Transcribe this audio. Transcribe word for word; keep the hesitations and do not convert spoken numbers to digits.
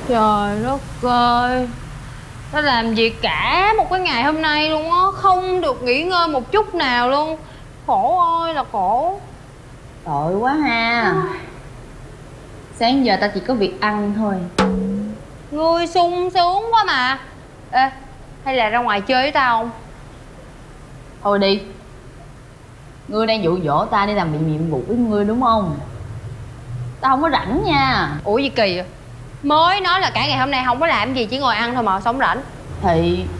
Trời đất ơi, tao làm việc cả một cái ngày hôm nay luôn á, không được nghỉ ngơi một chút nào luôn. Khổ ơi là khổ. Tội quá ha. Sáng giờ tao chỉ có việc ăn thôi. Ngươi sung sướng quá mà. Ê, hay là ra ngoài chơi với tao không? Thôi đi. Ngươi đang dụ dỗ ta đi làm việc nhiệm vụ với ngươi đúng không? Tao không có rảnh nha. Ủa gì kỳ vậy? Mới nói là cả ngày hôm nay không có làm gì, chỉ ngồi ăn thôi mà, sống rảnh. Thì